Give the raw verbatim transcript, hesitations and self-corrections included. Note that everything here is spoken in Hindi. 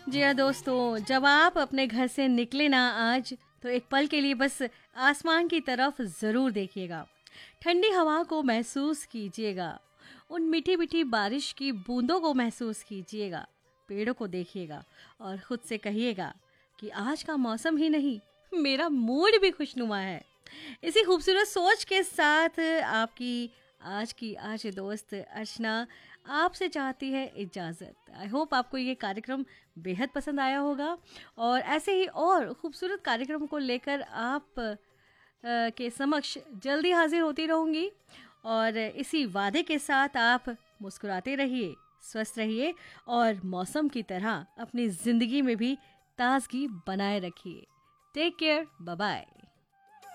जी हाँ दोस्तों, जब आप अपने घर से निकले ना आज, तो एक पल के लिए बस आसमान की तरफ ज़रूर देखिएगा। ठंडी हवा को महसूस कीजिएगा। उन मीठी मीठी बारिश की बूंदों को महसूस कीजिएगा। पेड़ों को देखिएगा और खुद से कहिएगा कि आज का मौसम ही नहीं, मेरा मूड भी खुशनुमा है। इसी खूबसूरत सोच के साथ आपकी आज की आज दोस्त अर्चना आपसे चाहती है इजाज़त। आई होप आपको ये कार्यक्रम बेहद पसंद आया होगा और ऐसे ही और खूबसूरत कार्यक्रम को लेकर आप अ, के समक्ष जल्दी हाजिर होती रहूँगी। और इसी वादे के साथ आप मुस्कुराते रहिए, स्वस्थ रहिए और मौसम की तरह अपनी ज़िंदगी में भी ताजगी बनाए रखिए। Take care, bye bye.